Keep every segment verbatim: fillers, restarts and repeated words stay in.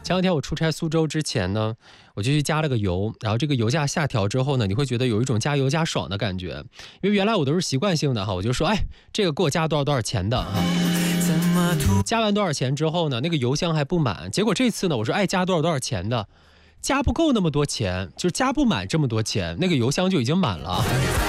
前两天我出差苏州之前呢，我就去加了个油，然后这个油价下调之后呢，你会觉得有一种加油加爽的感觉，因为原来我都是习惯性的哈，我就说哎，这个给我加多少多少钱的哈。加完多少钱之后呢，那个油箱还不满，结果这次呢，我说哎，加多少多少钱的，加不够那么多钱，就是加不满这么多钱，那个油箱就已经满了。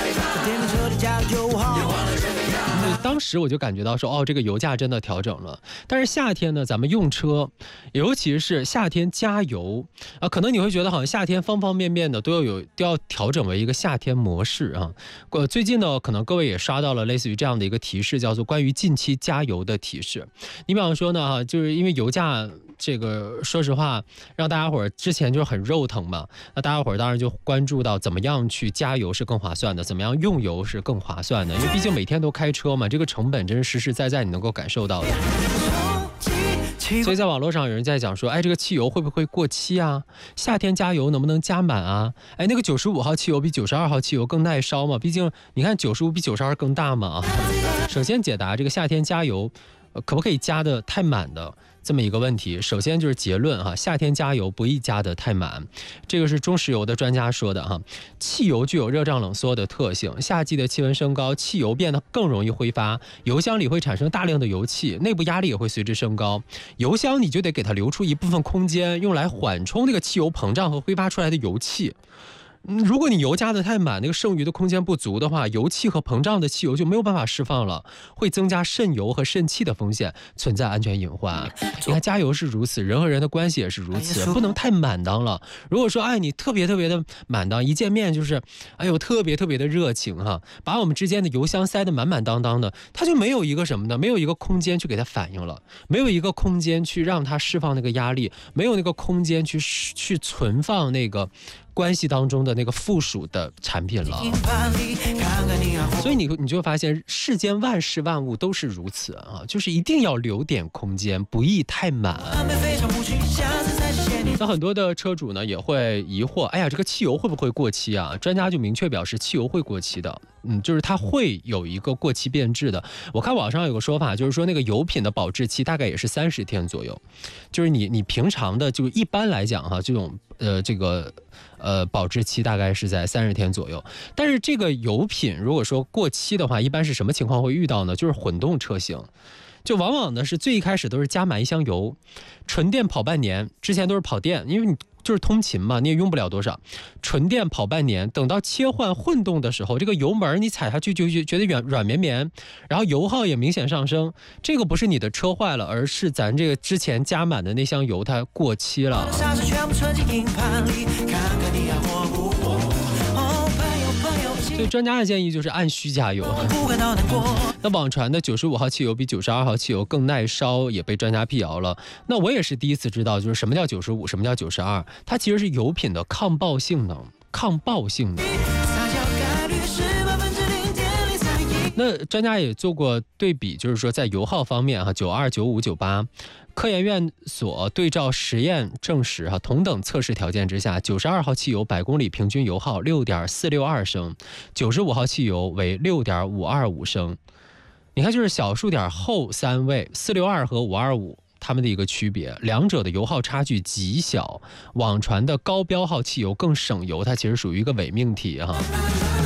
当时我就感觉到说，哦，这个油价真的调整了。但是夏天呢，咱们用车，尤其是夏天加油啊，可能你会觉得好像夏天方方面面的都要有都要调整为一个夏天模式啊。呃，最近呢，可能各位也刷到了类似于这样的一个提示，叫做关于近期加油的提示。你比方说呢，哈，就是因为油价这个，说实话，让大家伙儿之前就是很肉疼嘛，那大家伙儿当然就关注到怎么样去加油是更划算的，怎么样用油是更划算的，因为毕竟每天都开车嘛，这个成本真是实实在在你能够感受到的。所以在网络上有人在讲说，哎，这个汽油会不会过期啊？夏天加油能不能加满啊？哎，那个九十五号汽油比九十二号汽油更耐烧嘛？毕竟你看九十五比九十二更大嘛啊。首先解答这个夏天加油，呃、可不可以加的太满的这么一个问题。首先就是结论哈，夏天加油不宜加的太满，这个是中石油的专家说的哈。汽油具有热胀冷缩的特性，夏季的气温升高，汽油变得更容易挥发，油箱里会产生大量的油气，内部压力也会随之升高。油箱你就得给它留出一部分空间，用来缓冲那个汽油膨胀和挥发出来的油气。如果你油加的太满，那个剩余的空间不足的话，油气和膨胀的汽油就没有办法释放了，会增加渗油和渗气的风险，存在安全隐患。你看加油是如此，人和人的关系也是如此，不能太满当了。如果说哎你特别特别的满当，一见面就是哎呦特别特别的热情哈，把我们之间的油箱塞得满满当当的，它就没有一个什么呢？没有一个空间去给它反应了，没有一个空间去让它释放那个压力，没有那个空间去去存放那个关系当中的那个附属的产品了。所以你你就会发现世间万事万物都是如此啊，就是一定要留点空间，不宜太满。那很多的车主呢也会疑惑，哎呀，这个汽油会不会过期啊？专家就明确表示汽油会过期的，嗯，就是它会有一个过期变质的。我看网上有个说法，就是说那个油品的保质期大概也是三十天左右，就是你你平常的就一般来讲哈，这种呃这个呃保质期大概是在三十天左右。但是这个油品如果说过期的话，一般是什么情况会遇到呢？就是混动车型。就往往呢是最一开始都是加满一箱油，纯电跑半年，之前都是跑电，因为你就是通勤嘛，你也用不了多少，纯电跑半年，等到切换混动的时候，这个油门你踩下去就觉得软软绵绵，然后油耗也明显上升，这个不是你的车坏了，而是咱这个之前加满的那箱油它过期了。所以专家的建议就是按需加油。那网传的九十五号汽油比九十二号汽油更耐烧也被专家辟谣了。那我也是第一次知道，就是什么叫九十五，什么叫九十二，它其实是油品的抗爆性能，抗爆性能。那专家也做过对比，就是说在油耗方面哈，九二、九五、九八，科研院所对照实验证实哈，同等测试条件之下，九十二号汽油百公里平均油耗六点四六二升，九十五号汽油为六点五二五升。你看，就是小数点后三位四六二和五二五。它们的一个区别，两者的油耗差距极小，网传的高标号汽油更省油，它其实属于一个伪命题哈。